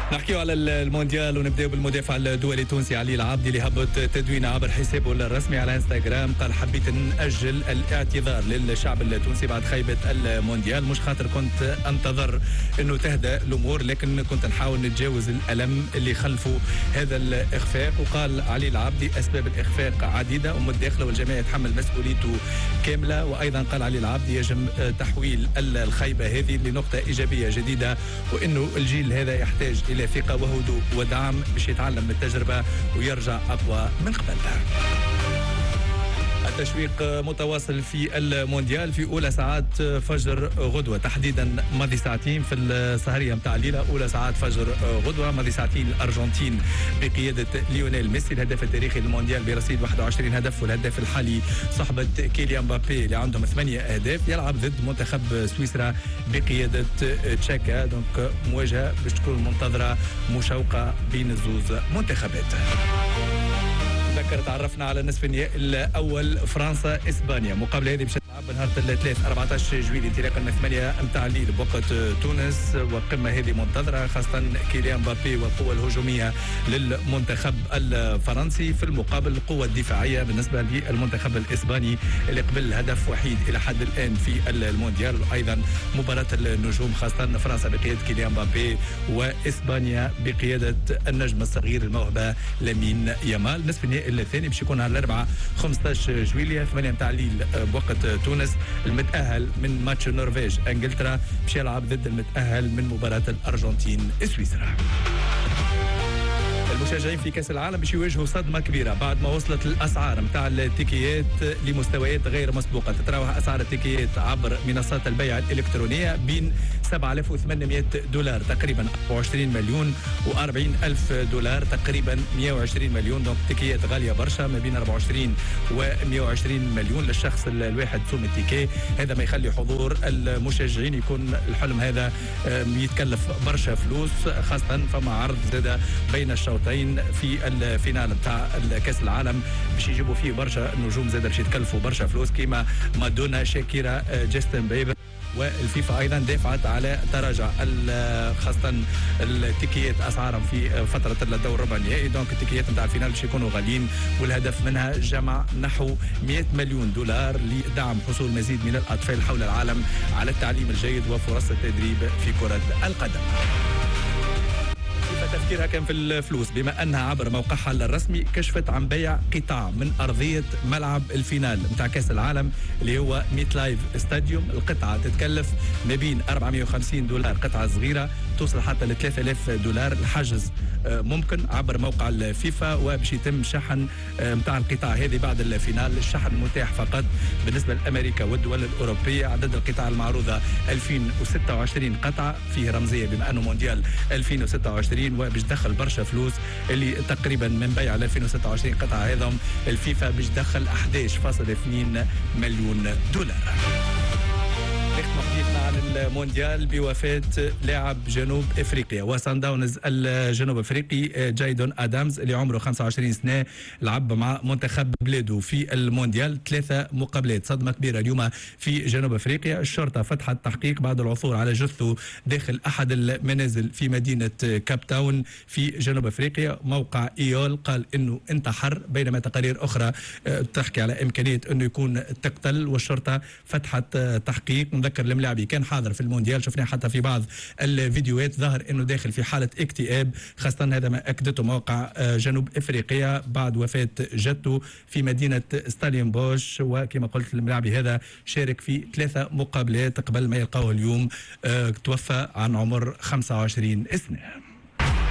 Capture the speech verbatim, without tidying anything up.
نحكيو على المونديال ونبداو بالمدافع الدولي التونسي علي العابدي اللي هبط تدوين عبر حسابه الرسمي على انستغرام. قال حبيت نأجل الاعتذار للشعب التونسي بعد خيبة المونديال، مش خاطر كنت انتظر انه تهدى الامور، لكن كنت نحاول نتجاوز الالم اللي خلفوا هذا الاخفاق. وقال علي العابدي اسباب الاخفاق عديده ومتداخله والجميع يتحمل مسؤوليته كامله. وايضا قال علي العابدي يجب تحويل الخيبه هذه لنقطه ايجابيه جديده، وانه الجيل هذا يحتاج الى ثقه وهدوء ودعم باش يتعلم من التجربه ويرجع اقوى من قبلها. التشويق متواصل في المونديال في اولى ساعات فجر غدوه، تحديدا ماضي ساعتين في السهريه نتاع الليله. اولى ساعات فجر غدوه ماضي ساعتين الارجنتين بقياده ليونيل ميسي الهداف التاريخي للمونديال برصيد واحد وعشرين هدف، والهداف الحالي صحبه كيليان مبابي اللي عندهم ثمانيه اهداف. يلعب ضد منتخب سويسرا بقياده تشاكا، دونك مواجهه باش تكون منتظره مشوقه بين الزوز منتخبات. تذكر تعرفنا على نصف النهائي الاول فرنسا اسبانيا، مقابله هذه باش تلعب نهار الثلاث أربعطاش جويلية انطلاقا من ثمانية نتاع الليل بوقت تونس. والقمه هذه منتظره خاصه كيليان مبابي والقوه الهجوميه للمنتخب الفرنسي في المقابل القوه الدفاعيه بالنسبه للمنتخب الاسباني اللي قبل هدف وحيد الى حد الان في المونديال. وايضا مباراه النجوم خاصه فرنسا بقياده كيليان مبابي واسبانيا بقياده النجم الصغير الموهبه لامين يامال. نصف النهائي الثاني باش يكون على الاربعاء خمسطاش جويلية ثمانية نتاع الليل بوقت تونس. المتأهل من ماتش النرويج انجلترا باش يلعب ضد المتأهل من مباراة الارجنتين سويسرا. المشجعين في كاس العالم باش يواجهوا صدمه كبيره بعد ما وصلت الاسعار نتاع التيكيات لمستويات غير مسبوقه. تتراوح اسعار التيكيات عبر منصات البيع الالكترونيه بين سبعة آلاف وثمانمائة دولار تقريبا أربعة وعشرين مليون وأربعين ألف دولار تقريبا مئة وعشرين مليون. دونك تيكيات غاليه برشا ما بين أربعة وعشرين ومئة وعشرين مليون للشخص الواحد سوم التيكي. هذا ما يخلي حضور المشجعين يكون الحلم هذا يتكلف برشا فلوس، خاصه فما عرض زاد بين الشوطين في الفينال نتاع كاس العالم باش يجيبوا فيه برشا نجوم زاد باش يتكلفوا برشا فلوس كيما مادونا، شاكيرا، جاستن بيبر. والفيفا ايضا دافعت على تراجع خاصه التيكيات اسعارهم في فتره الدور الربع النهائي. دونك التيكيات نتاع الفينال باش يكونوا غاليين، والهدف منها جمع نحو مئة مليون دولار لدعم حصول مزيد من الاطفال حول العالم على التعليم الجيد وفرص التدريب في كره القدم. تفكيرها كان في الفلوس بما انها عبر موقعها الرسمي كشفت عن بيع قطاع من ارضيه ملعب الفينال نتاع كاس العالم اللي هو ميت لايف ستاديوم. القطعه تتكلف ما بين أربعمائة وخمسين دولار، قطعه صغيره توصل حتى ل ثلاثة آلاف دولار. الحجز ممكن عبر موقع الفيفا وباش يتم شحن نتاع القطاع هذه بعد الفينال. الشحن متاح فقط بالنسبه لامريكا والدول الاوروبيه. عدد القطع المعروضه ألفين وستة وعشرين قطعه، فيه رمزيه بما انه مونديال ألفين وستة وعشرين وباش تدخل برشا فلوس اللي تقريبا من بيع ألفين وستة وعشرين قطعه هذم الفيفا باش تدخل أحد عشر فاصلة اثنين مليون دولار. نختم حديثنا عن المونديال بوفاة لاعب جنوب افريقيا وسان داونز الجنوب افريقي جايدون ادامز اللي عمره خمسة وعشرين سنه، لعب مع منتخب بلاده في المونديال ثلاثه مقابلات. صدمه كبيره اليوم في جنوب افريقيا. الشرطه فتحت تحقيق بعد العثور على جثه داخل احد المنازل في مدينه كاب تاون في جنوب افريقيا. موقع ايول قال انه انتحر، بينما تقارير اخرى تحكي على امكانيه انه يكون تقتل، والشرطه فتحت تحقيق. نذكر الملاعبي كان حاضر في المونديال، شفناه حتى في بعض الفيديوهات، ظهر انه داخل في حاله اكتئاب، خاصه هذا ما اكدته موقع جنوب افريقيا بعد وفاه جدته في مدينه ستالينبوش. وكما قلت الملاعبي هذا شارك في ثلاثه مقابلات قبل ما يلقاه اليوم توفى عن عمر خمسة وعشرين سنه.